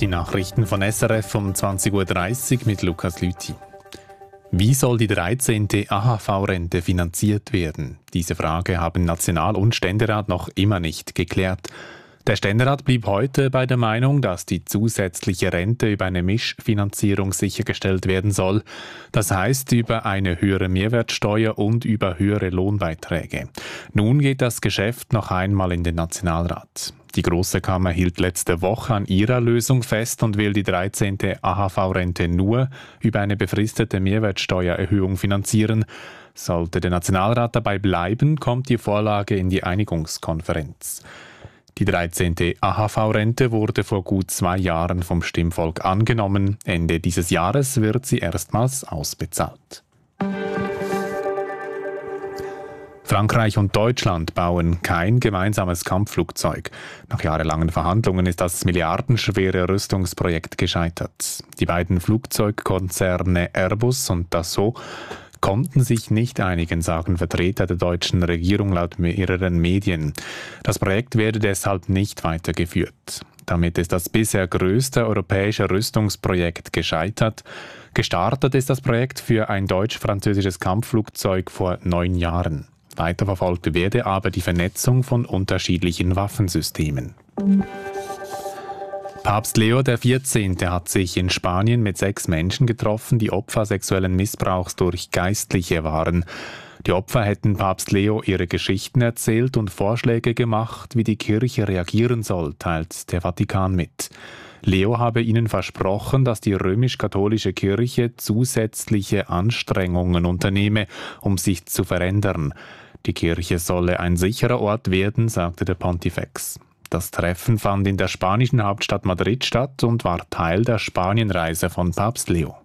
Die Nachrichten von SRF um 20.30 Uhr mit Lukas Lüthi. Wie soll die 13. AHV-Rente finanziert werden? Diese Frage haben National- und Ständerat noch immer nicht geklärt. Der Ständerat blieb heute bei der Meinung, dass die zusätzliche Rente über eine Mischfinanzierung sichergestellt werden soll. Das heißt über eine höhere Mehrwertsteuer und über höhere Lohnbeiträge. Nun geht das Geschäft noch einmal in den Nationalrat. Die Grosse Kammer hielt letzte Woche an ihrer Lösung fest und will die 13. AHV-Rente nur über eine befristete Mehrwertsteuererhöhung finanzieren. Sollte der Nationalrat dabei bleiben, kommt die Vorlage in die Einigungskonferenz. Die 13. AHV-Rente wurde vor gut 2 Jahren vom Stimmvolk angenommen. Ende dieses Jahres wird sie erstmals ausbezahlt. Frankreich und Deutschland bauen kein gemeinsames Kampfflugzeug. Nach jahrelangen Verhandlungen ist das milliardenschwere Rüstungsprojekt gescheitert. Die beiden Flugzeugkonzerne Airbus und Dassault konnten sich nicht einigen, sagen Vertreter der deutschen Regierung laut mehreren Medien. Das Projekt werde deshalb nicht weitergeführt. Damit ist das bisher größte europäische Rüstungsprojekt gescheitert. Gestartet ist das Projekt für ein deutsch-französisches Kampfflugzeug vor 9 Jahren. Weiterverfolgt werde aber die Vernetzung von unterschiedlichen Waffensystemen. Papst Leo XIV. Hat sich in Spanien mit 6 Menschen getroffen, die Opfer sexuellen Missbrauchs durch Geistliche waren. Die Opfer hätten Papst Leo ihre Geschichten erzählt und Vorschläge gemacht, wie die Kirche reagieren soll, teilt der Vatikan mit. Leo habe ihnen versprochen, dass die römisch-katholische Kirche zusätzliche Anstrengungen unternehme, um sich zu verändern. Die Kirche solle ein sicherer Ort werden, sagte der Pontifex. Das Treffen fand in der spanischen Hauptstadt Madrid statt und war Teil der Spanienreise von Papst Leo.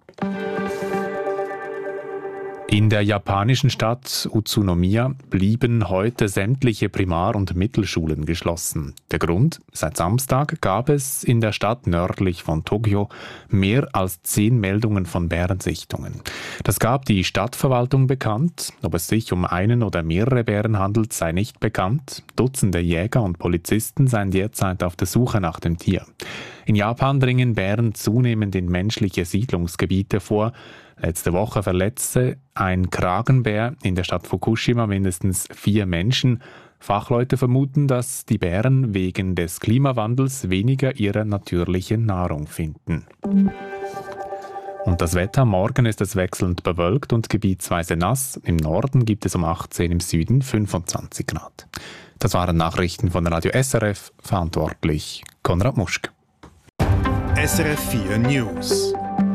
In der japanischen Stadt Utsunomiya blieben heute sämtliche Primar- und Mittelschulen geschlossen. Der Grund? Seit Samstag gab es in der Stadt nördlich von Tokio mehr als 10 Meldungen von Bärensichtungen. Das gab die Stadtverwaltung bekannt. Ob es sich um einen oder mehrere Bären handelt, sei nicht bekannt. Dutzende Jäger und Polizisten seien derzeit auf der Suche nach dem Tier. In Japan dringen Bären zunehmend in menschliche Siedlungsgebiete vor. Letzte Woche verletzte ein Kragenbär in der Stadt Fukushima mindestens 4 Menschen. Fachleute vermuten, dass die Bären wegen des Klimawandels weniger ihre natürliche Nahrung finden. Und das Wetter: Morgen ist es wechselnd bewölkt und gebietsweise nass. Im Norden gibt es um 18, im Süden 25 Grad. Das waren Nachrichten von Radio SRF, verantwortlich Konrad Muschk. SRF 4 News.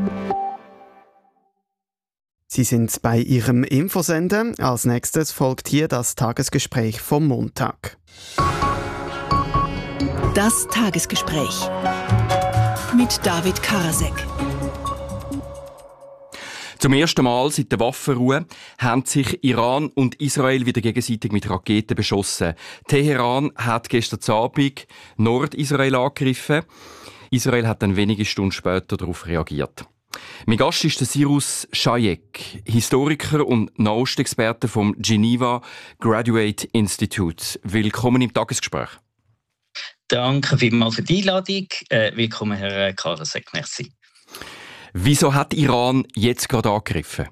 Sie sind bei Ihrem Infosender. Als nächstes folgt hier das Tagesgespräch vom Montag. Das Tagesgespräch mit David Karasek. Zum ersten Mal seit der Waffenruhe haben sich Iran und Israel wieder gegenseitig mit Raketen beschossen. Teheran hat gestern Abend Nordisrael angegriffen. Israel hat dann wenige Stunden später darauf reagiert. Mein Gast ist der Cyrus Chayek, Historiker und Nahostexperte vom Geneva Graduate Institute. Willkommen im Tagesgespräch. Danke vielmals für die Einladung. Willkommen, Herr Karasek. Merci. Wieso hat Iran jetzt gerade angegriffen?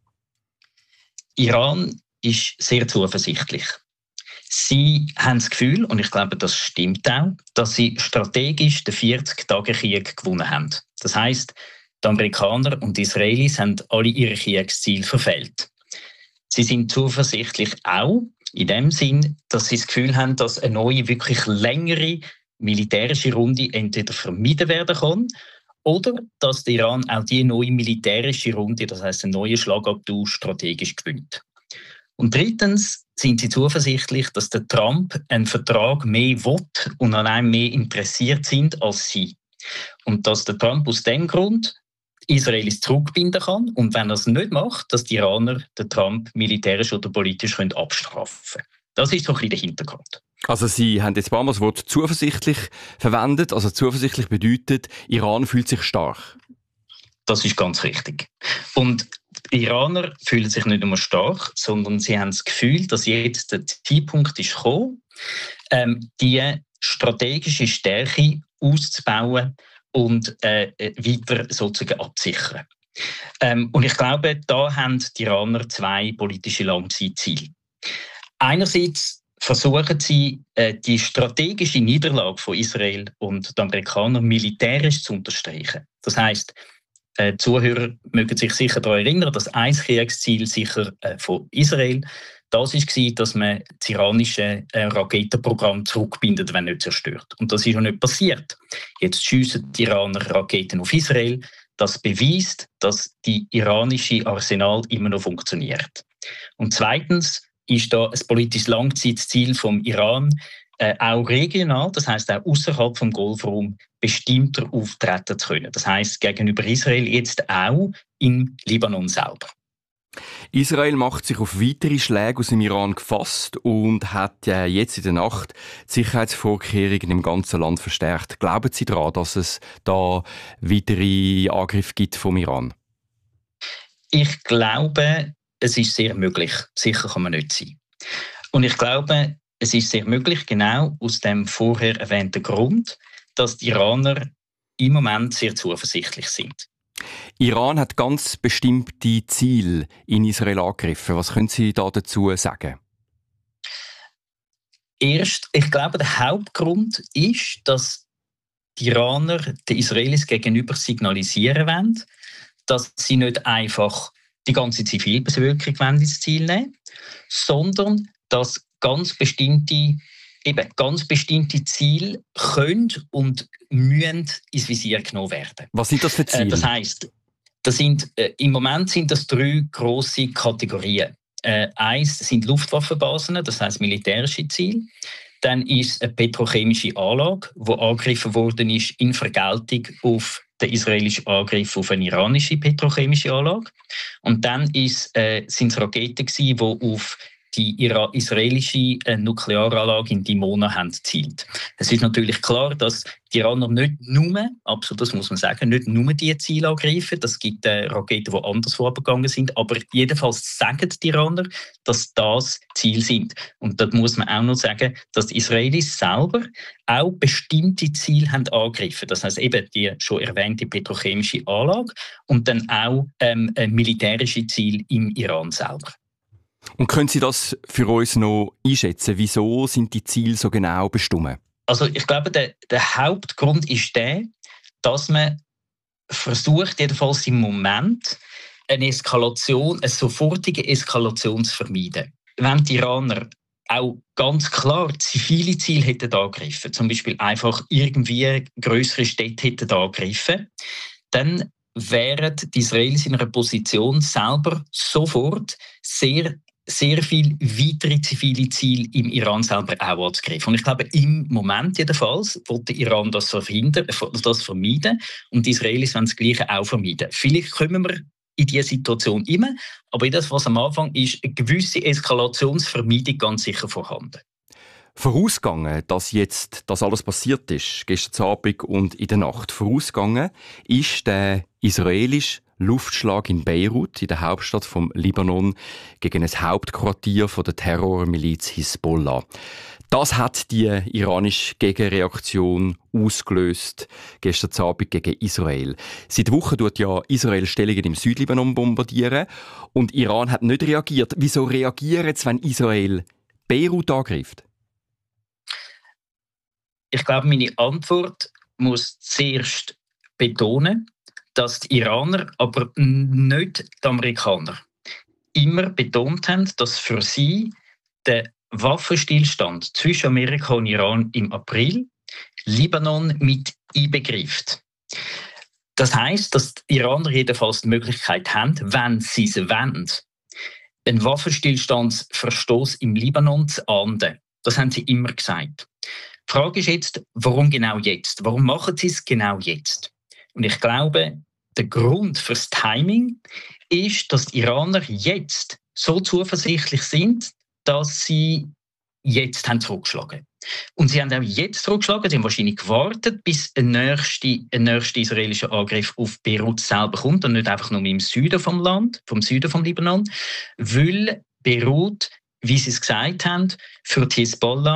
Iran ist sehr zuversichtlich. Sie haben das Gefühl, und ich glaube, das stimmt auch, dass sie strategisch den 40-Tage-Krieg gewonnen haben. Das heisst, die Amerikaner und die Israelis haben alle ihre Kriegsziele verfehlt. Sie sind zuversichtlich auch in dem Sinn, dass sie das Gefühl haben, dass eine neue, wirklich längere militärische Runde entweder vermieden werden kann oder dass der Iran auch die neue militärische Runde, das heisst einen neuen Schlagabtausch, strategisch gewinnt. Und drittens sind sie zuversichtlich, dass der Trump einen Vertrag mehr will und an einem mehr interessiert sind als sie. Und dass der Trump aus dem Grund Israelis zurückbinden kann und wenn er es nicht macht, dass die Iraner den Trump militärisch oder politisch abstrafen können. Das ist so ein bisschen der Hintergrund. Also Sie haben jetzt ein paar Mal das Wort zuversichtlich verwendet. Also zuversichtlich bedeutet, Iran fühlt sich stark. Das ist ganz richtig. Und die Iraner fühlen sich nicht nur stark, sondern sie haben das Gefühl, dass jetzt der Zeitpunkt ist gekommen, die strategische Stärke auszubauen und weiter sozusagen absichern. Und ich glaube, da haben die Iraner zwei politische Langzeitziele. Einerseits versuchen sie, die strategische Niederlage von Israel und den Amerikanern militärisch zu unterstreichen. Das heisst, die Zuhörer mögen sich sicher daran erinnern, dass ein Kriegsziel sicher von Israel das war, dass man das iranische Raketenprogramm zurückbindet, wenn nicht zerstört. Und das ist ja nicht passiert. Jetzt schiessen die Iraner Raketen auf Israel. Das beweist, dass die iranische Arsenal immer noch funktioniert. Und zweitens ist da ein politisches Langzeitziel vom Iran, auch regional, das heisst auch außerhalb vom Golfraum, bestimmter auftreten zu können. Das heisst gegenüber Israel jetzt auch im Libanon selber. Israel macht sich auf weitere Schläge aus dem Iran gefasst und hat jetzt in der Nacht die Sicherheitsvorkehrungen im ganzen Land verstärkt. Glauben Sie daran, dass es da weitere Angriffe gibt vom Iran? Ich glaube, es ist sehr möglich. Sicher kann man nicht sein. Und ich glaube, es ist sehr möglich, genau aus dem vorher erwähnten Grund, dass die Iraner im Moment sehr zuversichtlich sind. Iran hat ganz bestimmte Ziele in Israel angegriffen. Was können Sie da dazu sagen? Erst, ich glaube, der Hauptgrund ist, dass die Iraner den Israelis gegenüber signalisieren wollen, dass sie nicht einfach die ganze Zivilbevölkerung ins Ziel nehmen, sondern dass ganz bestimmte Ziele können und müssen ins Visier genommen werden. Was sind das für Ziele? Das heisst, im Moment sind das 3 grosse Kategorien. Eins sind Luftwaffenbasen, das heisst militärische Ziele. Dann ist eine petrochemische Anlage, die angegriffen worden ist in Vergeltung auf den israelischen Angriff auf eine iranische petrochemische Anlage. Und dann sind es Raketen, die auf die israelische Nuklearanlage in Dimona haben gezielt. Es ist natürlich klar, dass die Iraner nicht nur, absolut, das muss man sagen, nicht nur diese Ziele angreifen. Das gibt Raketen, die anderswo abgegangen sind. Aber jedenfalls sagen die Iraner, dass das Ziel sind. Und da muss man auch noch sagen, dass die Israelis selber auch bestimmte Ziele haben angegriffen. Das heisst eben die schon erwähnte petrochemische Anlage und dann auch militärische Ziele im Iran selber. Und können Sie das für uns noch einschätzen? Wieso sind die Ziele so genau bestimmt? Also ich glaube, der Hauptgrund ist der, dass man versucht, jedenfalls im Moment, eine sofortige Eskalation zu vermeiden. Wenn die Iraner auch ganz klar zivile Ziele hätten angegriffen, zum Beispiel einfach irgendwie grössere Städte hätten angegriffen, dann wären die Israelis in einer Position, selber sofort sehr viele weitere zivile Ziele im Iran selber auch anzugreifen. Und ich glaube, im Moment jedenfalls will der Iran das vermeiden und die Israelis wollen das Gleiche auch vermeiden. Vielleicht kommen wir in diese Situation rein, aber in das, was am Anfang ist, eine gewisse Eskalationsvermeidung ganz sicher vorhanden. Vorausgegangen, dass jetzt das alles passiert ist, gestern Abend und in der Nacht, vorausgegangen ist der israelische Luftschlag in Beirut, in der Hauptstadt vom Libanon, gegen ein Hauptquartier der Terrormiliz Hisbollah. Das hat die iranische Gegenreaktion ausgelöst, gestern Abend gegen Israel. Seit Wochen tut ja Israel Stellungen im Südlibanon bombardieren und Iran hat nicht reagiert. Wieso reagieren sie, wenn Israel Beirut angreift? Ich glaube, meine Antwort muss zuerst betonen, dass die Iraner, aber nicht die Amerikaner, immer betont haben, dass für sie der Waffenstillstand zwischen Amerika und Iran im April Libanon mit einbegreift. Das heisst, dass die Iraner jedenfalls die Möglichkeit haben, wenn sie es wollen, einen Waffenstillstandsverstoß im Libanon zu ahnden. Das haben sie immer gesagt. Die Frage ist jetzt, warum genau jetzt? Warum machen sie es genau jetzt? Und ich glaube, der Grund fürs Timing ist, dass die Iraner jetzt so zuversichtlich sind, dass sie jetzt haben zurückgeschlagen. Und sie haben auch jetzt zurückgeschlagen. Sie haben wahrscheinlich gewartet, bis ein nächster israelischer Angriff auf Beirut selber kommt und nicht einfach nur im Süden vom Land, vom Süden vom Libanon, weil Beirut, wie sie es gesagt haben, für die Hisbollah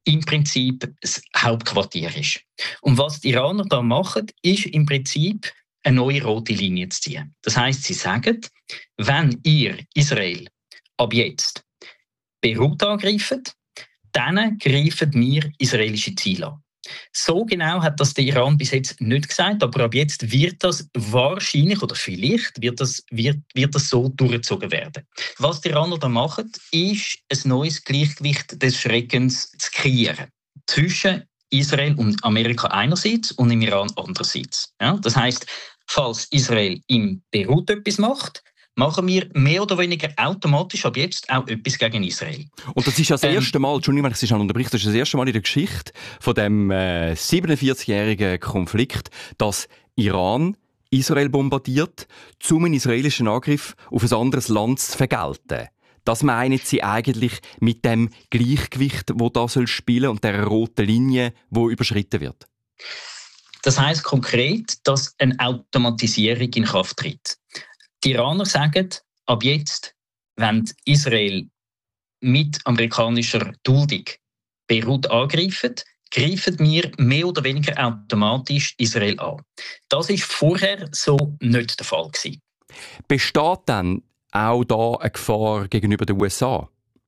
im Prinzip das Hauptquartier ist. Und was die Iraner da machen, ist im Prinzip eine neue rote Linie zu ziehen. Das heisst, sie sagen, wenn ihr Israel ab jetzt Beirut angreift, dann greifen wir israelische Ziele an. So genau hat das der Iran bis jetzt nicht gesagt, aber ab jetzt wird das wahrscheinlich oder vielleicht wird das so durchgezogen werden. Was die Iraner da machen, ist ein neues Gleichgewicht des Schreckens zu kreieren. Zwischen Israel und Amerika einerseits und im Iran andererseits. Ja, das heisst, falls Israel im Beirut etwas macht, machen wir mehr oder weniger automatisch ab jetzt auch etwas gegen Israel. Und das ist ja das erste Mal, Entschuldigung, wenn ich Sie unterbreche, das ist das erste Mal in der Geschichte von dem 47-jährigen Konflikt, dass Iran Israel bombardiert, um einen israelischen Angriff auf ein anderes Land zu vergelten. Das meinen Sie eigentlich mit dem Gleichgewicht, das da spielen soll und der roten Linie, die überschritten wird? Das heisst konkret, dass eine Automatisierung in Kraft tritt. Die Iraner sagen, ab jetzt, wenn Israel mit amerikanischer Duldung Beirut angreift, greifen wir mehr oder weniger automatisch Israel an. Das war vorher so nicht der Fall gewesen. Besteht dann auch da eine Gefahr gegenüber den USA?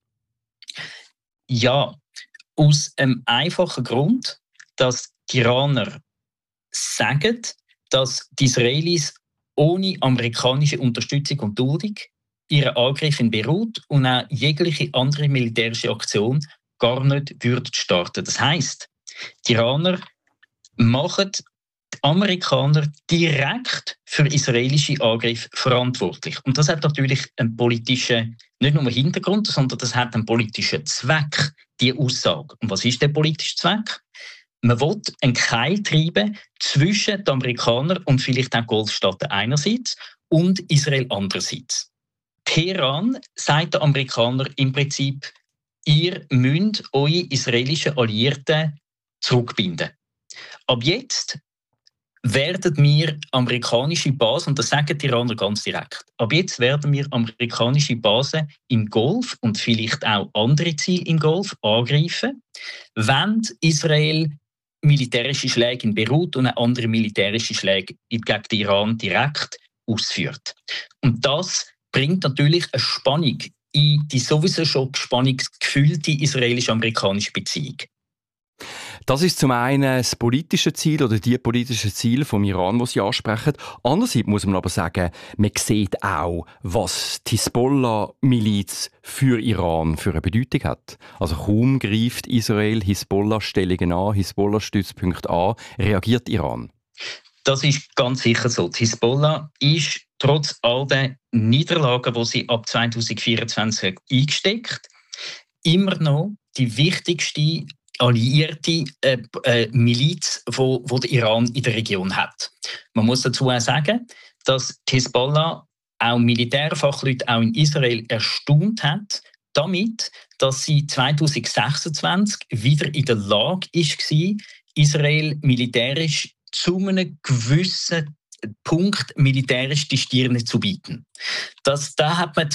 Ja, aus einem einfachen Grund, dass die Iraner sagen, dass die Israelis ohne amerikanische Unterstützung und Duldung ihren Angriff in Beirut und auch jegliche andere militärische Aktion gar nicht würden starten. Das heisst, die Iraner machen die Amerikaner direkt für israelische Angriffe verantwortlich. Und das hat natürlich einen politischen, nicht nur Hintergrund, sondern das hat einen politischen Zweck, diese Aussage. Und was ist der politische Zweck? Man will einen Keil treiben zwischen den Amerikanern und vielleicht auch Golfstaaten einerseits und Israel andererseits. Teheran sagt den Amerikanern im Prinzip, ihr müsst eure israelischen Alliierten zurückbinden. Ab jetzt werden wir amerikanische Basen, und das sagen die Iraner ganz direkt, ab jetzt werden wir amerikanische Basen im Golf und vielleicht auch andere Ziele im Golf angreifen, wenn Israel militärische Schläge in Beirut und andere militärische Schläge gegen den Iran direkt ausführt. Und das bringt natürlich eine Spannung in die sowieso schon spannungsgefüllte israelisch-amerikanische Beziehung. Das ist zum einen das politische Ziel oder die politische Ziel vom Iran, das Sie ansprechen. Andererseits muss man aber sagen, man sieht auch, was die Hisbollah-Miliz für Iran für eine Bedeutung hat. Also kaum greift Israel Hisbollah-Stellungen an, Hisbollah-Stützpunkte an, reagiert Iran. Das ist ganz sicher so. Die Hisbollah ist trotz all der Niederlagen, die sie ab 2024 eingesteckt, immer noch die wichtigste alliierte Miliz, die der Iran in der Region hat. Man muss dazu auch sagen, dass die Hisbollah auch Militärfachleute auch in Israel erstaunt hat, damit, dass sie 2026 wieder in der Lage war, Israel militärisch zu einem gewissen Punkt militärisch die Stirne zu bieten. Da haben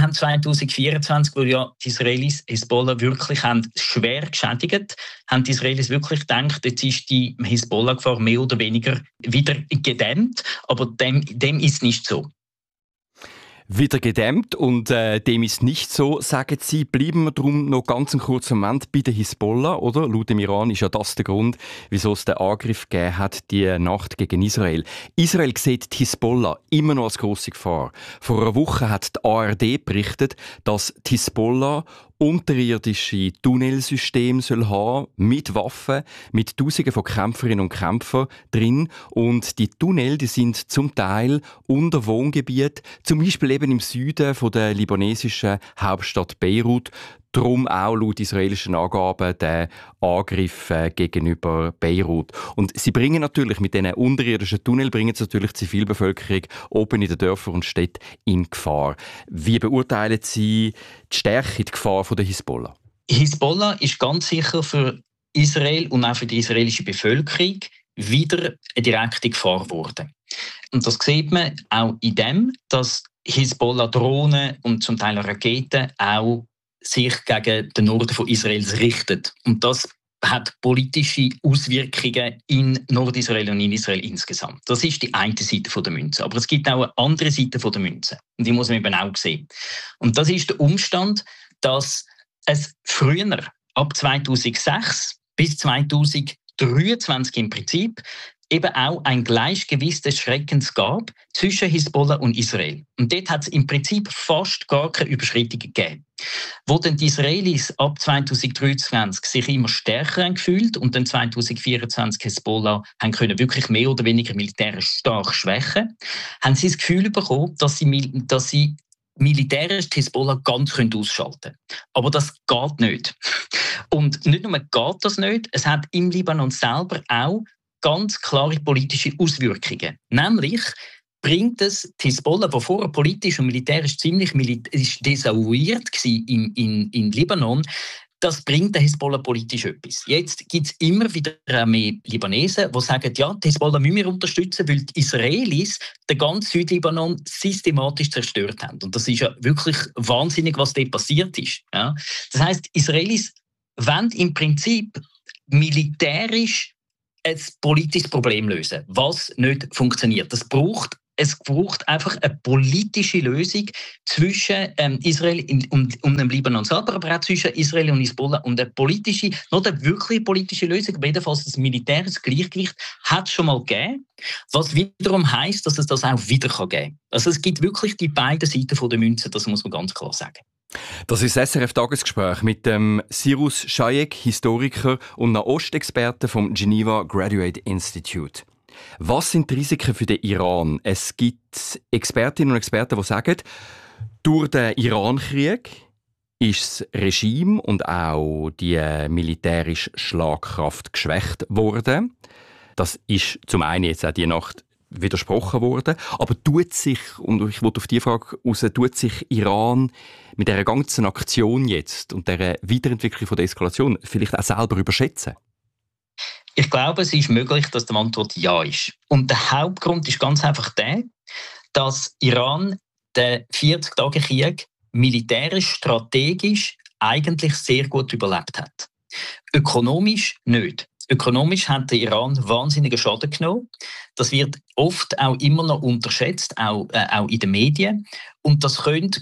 2024, wo ja die Israelis Hisbollah wirklich schwer geschädigt haben die Israelis wirklich gedacht, jetzt ist die Hisbollah-Gefahr mehr oder weniger wieder gedämmt, aber dem ist nicht so. Wieder gedämmt und dem ist nicht so, sagen Sie. Bleiben wir darum noch ganz einen kurzen Moment bei der Hisbollah, oder? Laut dem Iran ist ja das der Grund, wieso es den Angriff gegeben hat, die Nacht gegen Israel. Israel sieht die Hisbollah immer noch als grosse Gefahr. Vor einer Woche hat die ARD berichtet, dass die Hisbollah unterirdische Tunnelsysteme soll haben, mit Waffen, mit Tausenden von Kämpferinnen und Kämpfern drin. Und die Tunnel, die sind zum Teil unter Wohngebiet, zum Beispiel eben im Süden von der libanesischen Hauptstadt Beirut. Darum auch laut israelischen Angaben der Angriff gegenüber Beirut. Und sie bringen natürlich mit diesen unterirdischen Tunnel bringen sie natürlich die Zivilbevölkerung oben in den Dörfern und Städten in Gefahr. Wie beurteilen Sie die Stärke, die Gefahr von der Hisbollah? Hisbollah ist ganz sicher für Israel und auch für die israelische Bevölkerung wieder eine direkte Gefahr geworden. Und das sieht man auch in dem, dass Hisbollah Drohnen und zum Teil Raketen auch sich gegen den Norden von Israels richtet. Und das hat politische Auswirkungen in Nordisrael und in Israel insgesamt. Das ist die eine Seite der Münze. Aber es gibt auch eine andere Seite der Münze. Und die muss man eben auch sehen. Und das ist der Umstand, dass es früher, ab 2006 bis 2023 im Prinzip, eben auch ein Gleichgewicht des Schreckens gab zwischen Hisbollah und Israel. Und dort hat es im Prinzip fast gar keine Überschreitungen gegeben. Wo dann die Israelis ab 2023 sich immer stärker haben gefühlt und dann 2024 Hisbollah haben können wirklich mehr oder weniger militärisch stark schwächen, haben sie das Gefühl bekommen, dass sie militärisch die Hisbollah ganz ausschalten können. Aber das geht nicht. Und nicht nur geht das nicht, es hat im Libanon selber auch ganz klare politische Auswirkungen. Nämlich bringt es die Hisbollah, die vorher politisch und militärisch ziemlich desavouiert war in Libanon, das bringt der Hisbollah politisch etwas. Jetzt gibt es immer wieder mehr Libanesen, die sagen, ja, die Hisbollah müssen wir unterstützen, weil die Israelis den ganzen Südlibanon systematisch zerstört haben. Und das ist ja wirklich wahnsinnig, was dort passiert ist. Ja? Das heisst, Israelis wollen im Prinzip militärisch ein politisches Problem lösen, was nicht funktioniert. Es braucht einfach eine politische Lösung zwischen Israel und dem Libanon selber, aber auch zwischen Israel und Hisbollah. Und eine politische, nicht eine wirklich politische Lösung, aber jedenfalls das militärische Gleichgewicht hat es schon mal gegeben, was wiederum heisst, dass es das auch wieder geben kann. Also es gibt wirklich die beiden Seiten der Münze, das muss man ganz klar sagen. Das ist das SRF-Tagesgespräch mit dem Cyrus Schajek, Historiker und Nahostexperte vom Geneva Graduate Institute. Was sind die Risiken für den Iran? Es gibt Expertinnen und Experten, die sagen, durch den Iran-Krieg ist das Regime und auch die militärische Schlagkraft geschwächt worden. Das ist zum einen jetzt auch die Nacht widersprochen worden. Aber tut sich, und ich wollte auf die Frage raus, tut sich Iran mit dieser ganzen Aktion jetzt und dieser Weiterentwicklung von der Eskalation vielleicht auch selber überschätzen? Ich glaube, es ist möglich, dass die Antwort ja ist. Und der Hauptgrund ist ganz einfach der, dass Iran den 40-Tage-Krieg militärisch, strategisch eigentlich sehr gut überlebt hat. Ökonomisch nicht. Ökonomisch hat der Iran wahnsinnigen Schaden genommen. Das wird oft auch immer noch unterschätzt, auch in den Medien. Und das könnte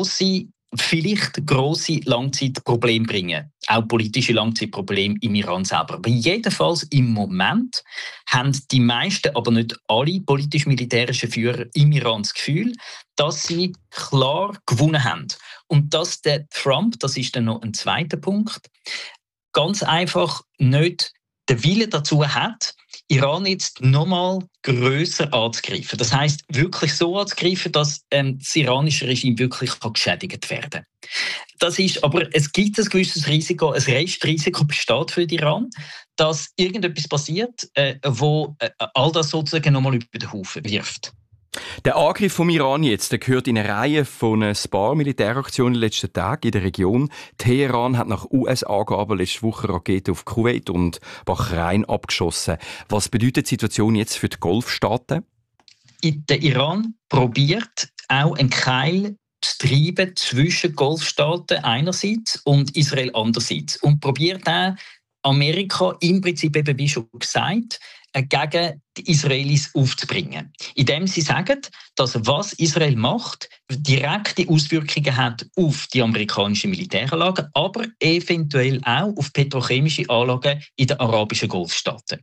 vielleicht grosse Langzeitprobleme bringen. Auch politische Langzeitprobleme im Iran selber. Aber jedenfalls im Moment haben die meisten, aber nicht alle politisch-militärischen Führer im Iran das Gefühl, dass sie klar gewonnen haben. Und dass der Trump, das ist dann noch ein zweiter Punkt, ganz einfach nicht den Willen dazu hat, Iran jetzt nochmal grösser anzugreifen. Das heisst, wirklich so anzugreifen, dass das iranische Regime wirklich geschädigt werden kann. Das ist, aber es gibt ein gewisses Risiko, ein Restrisiko besteht für den Iran, dass irgendetwas passiert, wo all das sozusagen nochmal über den Haufen wirft. Der Angriff vom Iran jetzt, der gehört in eine Reihe von ein paar Militäraktionen in den letzten Tagen in der Region. Teheran hat nach US-Angaben letzte Woche Raketen auf Kuwait und Bahrain abgeschossen. Was bedeutet die Situation jetzt für die Golfstaaten? Der Iran probiert auch einen Keil zu treiben zwischen Golfstaaten einerseits und Israel andererseits. Und probiert auch Amerika im Prinzip, eben wie schon gesagt, gegen die Israelis aufzubringen. Indem sie sagen, dass was Israel macht, direkte Auswirkungen hat auf die amerikanischen Militäranlagen, aber eventuell auch auf petrochemische Anlagen in den arabischen Golfstaaten.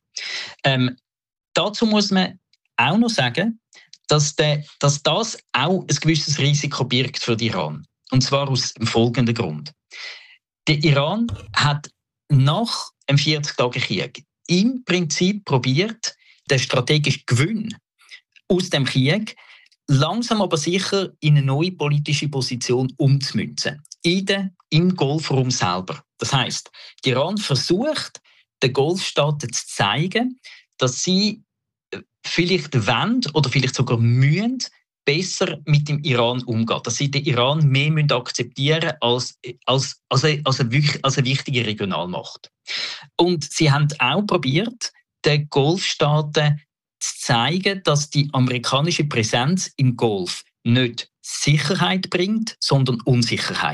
Dazu muss man auch noch sagen, dass das auch ein gewisses Risiko birgt für den Iran. Und zwar aus dem folgenden Grund. Der Iran hat nach dem 40-Tage-Krieg im Prinzip probiert, den strategischen Gewinn aus dem Krieg langsam aber sicher in eine neue politische Position umzumünzen. Im Golfraum selber. Das heisst, Iran versucht, den Golfstaaten zu zeigen, dass sie vielleicht wollen oder vielleicht sogar müssen besser mit dem Iran umgehen. Dass sie den Iran mehr akzeptieren als eine wichtige Regionalmacht. Und sie haben auch probiert, den Golfstaaten zu zeigen, dass die amerikanische Präsenz im Golf nicht Sicherheit bringt, sondern Unsicherheit.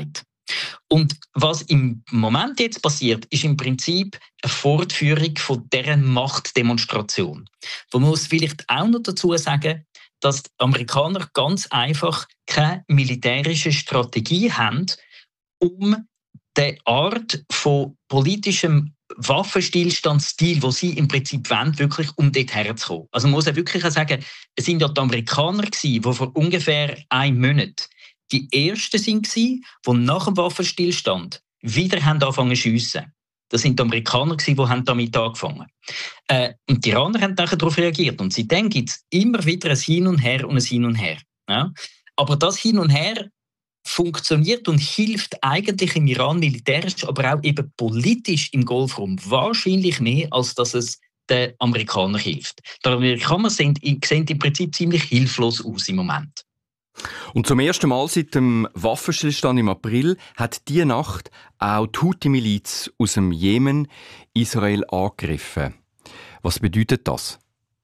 Und was im Moment jetzt passiert, ist im Prinzip eine Fortführung von deren Machtdemonstration. Man muss vielleicht auch noch dazu sagen, dass die Amerikaner ganz einfach keine militärische Strategie haben, um die Art von politischem Waffenstillstandsstil, den sie im Prinzip wollen, wirklich um dort herzukommen. Also man muss ja wirklich sagen, es sind ja die Amerikaner gewesen, die vor ungefähr einem Monat die Ersten waren, die nach dem Waffenstillstand wieder angefangen zu schiessen. Das sind die Amerikaner, die damit angefangen haben. Und die Iraner haben darauf reagiert. Und seitdem gibt es immer wieder ein Hin und Her und ein Hin und Her. Ja? Aber das Hin und Her funktioniert und hilft eigentlich im Iran militärisch, aber auch eben politisch im Golfraum wahrscheinlich mehr, als dass es den Amerikanern hilft. Die Amerikaner sehen im Prinzip ziemlich hilflos aus im Moment. Und zum ersten Mal seit dem Waffenstillstand im April hat diese Nacht auch die Houthi-Miliz aus dem Jemen Israel angegriffen. Was bedeutet das?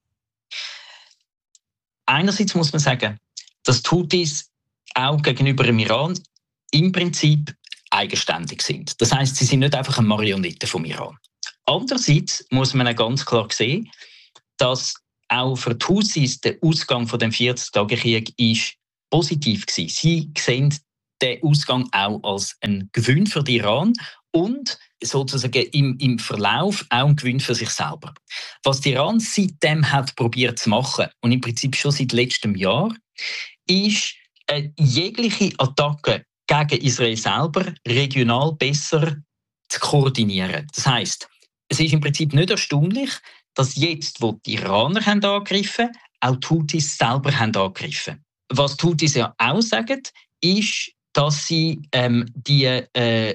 Einerseits muss man sagen, dass die Houthis auch gegenüber dem Iran im Prinzip eigenständig sind. Das heisst, sie sind nicht einfach eine Marionette vom Iran. Andererseits muss man auch ganz klar sehen, dass auch für die Houthis der Ausgang von dem 40-Tage-Krieg ist positiv gewesen. Sie sehen den Ausgang auch als einen Gewinn für den Iran und sozusagen im Verlauf auch einen Gewinn für sich selber. Was der Iran seitdem hat probiert zu machen, und im Prinzip schon seit letztem Jahr, ist jegliche Attacke gegen Israel selber regional besser zu koordinieren. Das heisst, es ist im Prinzip nicht erstaunlich, dass jetzt, wo die Iraner haben angegriffen, auch die Houthis selber haben angegriffen. Was die Houthis ja auch sagen, ist, dass sie ihre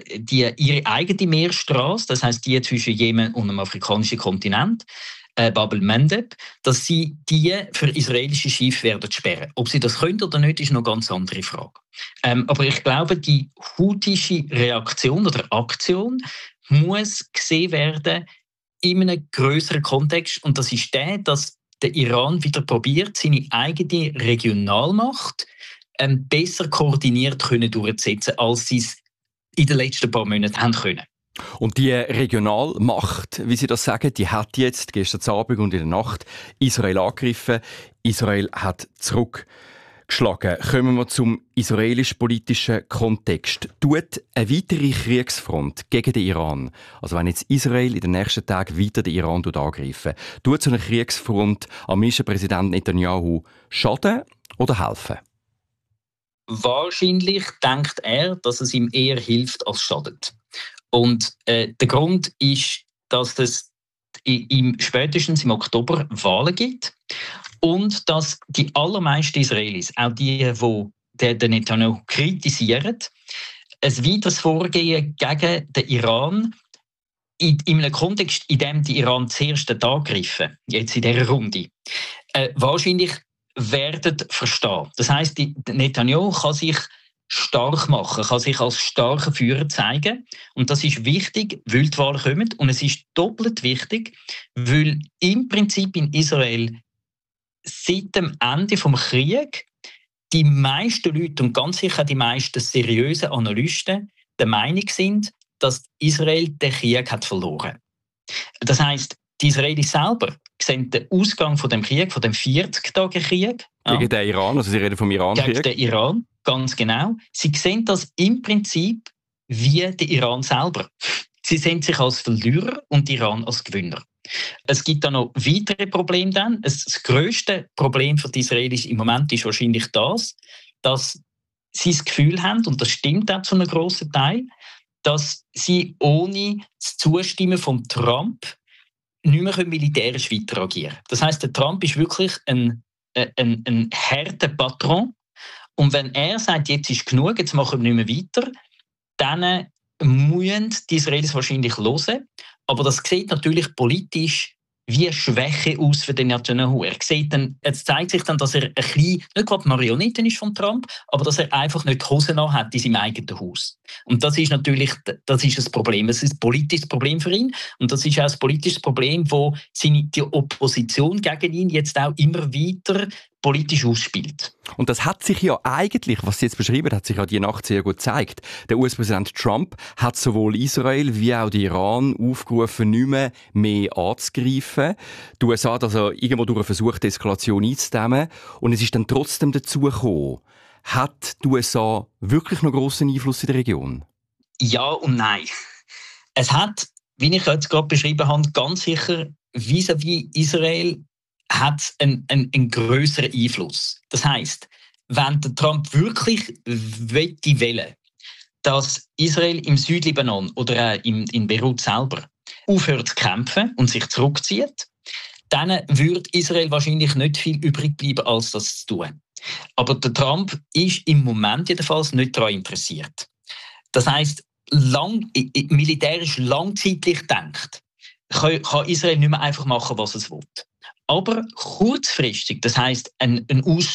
eigene Meerstraße, das heisst die zwischen Jemen und dem afrikanischen Kontinent, Bab el-Mandeb, dass sie die für israelische Schiffe werden sperren. Ob sie das können oder nicht, ist noch eine ganz andere Frage. Aber ich glaube, die houtische Reaktion oder Aktion muss gesehen werden in einem grösseren Kontext. Und das ist der, dass der Iran wieder probiert, seine eigene Regionalmacht besser koordiniert durchzusetzen, als sie es in den letzten paar Monaten haben können. Und die Regionalmacht, wie Sie das sagen, die hat jetzt gestern Abend und in der Nacht Israel angegriffen. Israel hat zurückgeschlagen. Kommen wir zum israelisch-politischen Kontext. Tut eine weitere Kriegsfront gegen den Iran, also wenn jetzt Israel in den nächsten Tagen weiter den Iran angreifen, tut so eine Kriegsfront am Ministerpräsident Netanyahu schaden oder helfen? Wahrscheinlich denkt er, dass es ihm eher hilft als schadet. Und der Grund ist, dass es spätestens im Oktober Wahlen gibt und dass die allermeisten Israelis, auch die den Netanyahu kritisieren, ein weiteres Vorgehen gegen den Iran in einem Kontext, in dem die Iran zuerst angreifen, jetzt in dieser Runde, wahrscheinlich werden verstehen. Das heisst, Netanyahu kann sich stark machen, kann sich als starker Führer zeigen. Und das ist wichtig, weil die Wahlen kommen. Und es ist doppelt wichtig, weil im Prinzip in Israel seit dem Ende des Krieges die meisten Leute und ganz sicher die meisten seriösen Analysten der Meinung sind, dass Israel den Krieg hat verloren. Das heisst, die Israelis selber sehen den Ausgang von dem Krieg, von dem 40-Tage-Krieg. Gegen den Iran, also Sie reden vom Iran-Krieg. Gegen den Iran, ganz genau. Sie sehen das im Prinzip wie der Iran selber. Sie sehen sich als Verlierer und Iran als Gewinner. Es gibt dann noch weitere Probleme. Das grösste Problem für die Israelis im Moment ist wahrscheinlich das, dass sie das Gefühl haben, und das stimmt auch zu einem grossen Teil, dass sie ohne das Zustimmen von Trump nicht mehr militärisch weiter agieren können. Das heisst, der Trump ist wirklich ein harter Patron. Und wenn er sagt, jetzt ist genug, jetzt machen wir nicht mehr weiter, dann müssen die Israelis wahrscheinlich hören. Aber das sieht natürlich politisch wie eine Schwäche aus für den Netanyahu. Es zeigt sich dann, dass er ein bisschen, nicht gerade Marionette ist von Trump, aber dass er einfach nicht die Hose an hat in seinem eigenen Haus. Und das ist natürlich das ist ein Problem. Es ist ein politisches Problem für ihn. Und das ist auch ein politisches Problem, wo die Opposition gegen ihn jetzt auch immer weiter politisch ausspielt. Und das hat sich ja eigentlich, was Sie jetzt beschrieben, hat sich ja die Nacht sehr gut gezeigt. Der US-Präsident Trump hat sowohl Israel wie auch den Iran aufgerufen, nicht mehr anzugreifen. Die USA hat also irgendwo durch versucht, die Eskalation einzudämmen. Und es ist dann trotzdem dazu gekommen. Hat die USA wirklich noch grossen Einfluss in der Region? Ja und nein. Es hat, wie ich jetzt gerade beschrieben habe, ganz sicher vis-à-vis Israel hat einen grösseren Einfluss. Das heisst, wenn der Trump wirklich will, dass Israel im Südlibanon oder auch in Beirut selber aufhört zu kämpfen und sich zurückzieht, dann würde Israel wahrscheinlich nicht viel übrig bleiben, als das zu tun. Aber der Trump ist im Moment jedenfalls nicht daran interessiert. Das heisst, militärisch langzeitlich denkt, kann Israel nicht mehr einfach machen, was es will. Aber kurzfristig, das heisst ein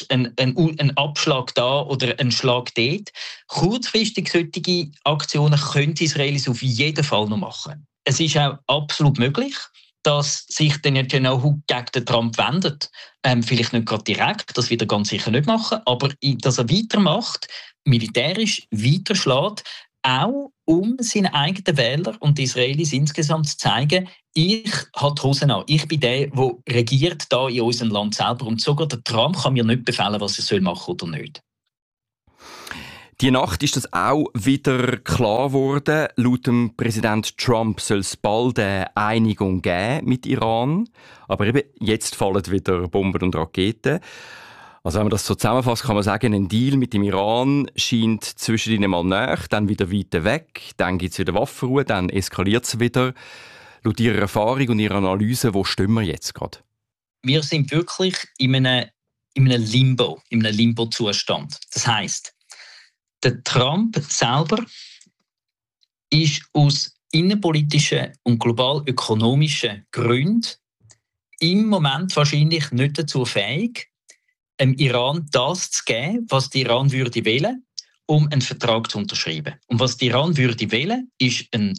Abschlag da oder ein Schlag dort, kurzfristig solche Aktionen können die Israelis auf jeden Fall noch machen. Es ist auch absolut möglich, dass sich der Netanyahu gegen den Trump wendet. Vielleicht nicht gerade direkt, das wird er ganz sicher nicht machen, aber dass er weitermacht, militärisch weiterschlägt, auch um seinen eigenen Wähler und die Israelis insgesamt zu zeigen, ich habe die Hosen an. Ich bin der regiert da in unserem Land selber. Und sogar der Trump kann mir nicht befehlen, was er machen soll oder nicht. Die Nacht ist das auch wieder klar geworden. Laut dem Präsident Trump soll es bald eine Einigung geben mit Iran. Aber eben jetzt fallen wieder Bomben und Raketen. Also wenn man das so zusammenfasst, kann man sagen, ein Deal mit dem Iran scheint zwischen ihnen mal näher, dann wieder weiter weg, dann gibt es wieder Waffenruhe, dann eskaliert es wieder. Laut Ihrer Erfahrung und Ihrer Analyse, wo stehen wir jetzt gerade? Wir sind wirklich in einem Limbo-Zustand. Das heisst, der Trump selber ist aus innenpolitischen und global ökonomischen Gründen im Moment wahrscheinlich nicht dazu fähig, dem Iran das zu geben, was der Iran würde wählen, um einen Vertrag zu unterschreiben. Und was der Iran würde wählen, ist ein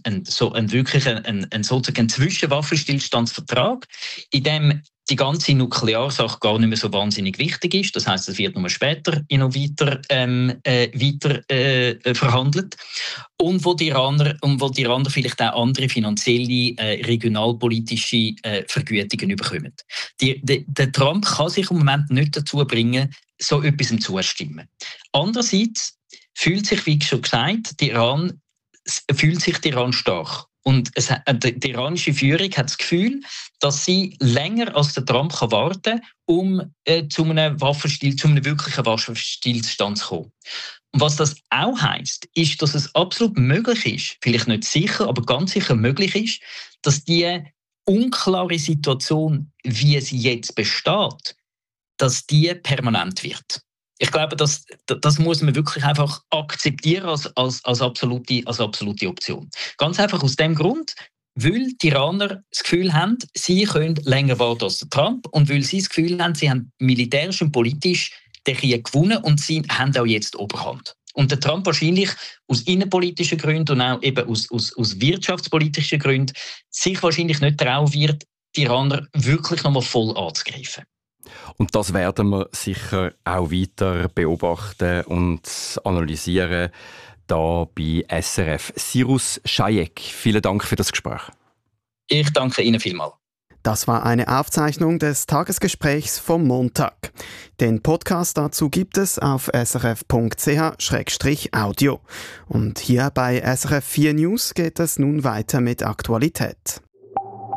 Zwischenwaffenstillstandsvertrag, in dem die ganze Nuklearsache gar nicht mehr so wahnsinnig wichtig ist. Das heisst, es wird nur später noch weiter verhandelt. Und wo die Iraner vielleicht auch andere finanzielle, regionalpolitische Vergütungen bekommen. Der Trump kann sich im Moment nicht dazu bringen, so etwas zuzustimmen. Andererseits fühlt sich, wie schon gesagt, der Iran stark. Und die iranische Führung hat das Gefühl, dass sie länger als der Trump warten kann, um zu einem wirklichen Waffenstillstand zu kommen. Und was das auch heisst, ist, dass es absolut möglich ist, vielleicht nicht sicher, aber ganz sicher möglich ist, dass die unklare Situation, wie sie jetzt besteht, dass die permanent wird. Ich glaube, das muss man wirklich einfach akzeptieren als absolute Option. Ganz einfach aus dem Grund, weil die Iraner das Gefühl haben, sie können länger warten als der Trump und weil sie das Gefühl haben, sie haben militärisch und politisch den Krieg gewonnen und sie haben auch jetzt Oberhand. Und der Trump wahrscheinlich aus innenpolitischen Gründen und auch eben aus wirtschaftspolitischen Gründen sich wahrscheinlich nicht trauen wird, die Iraner wirklich nochmal voll anzugreifen. Und das werden wir sicher auch weiter beobachten und analysieren hier bei SRF. Cyrus Chayek, vielen Dank für das Gespräch. Ich danke Ihnen vielmals. Das war eine Aufzeichnung des Tagesgesprächs vom Montag. Den Podcast dazu gibt es auf srf.ch/audio. Und hier bei SRF 4 News geht es nun weiter mit Aktualität.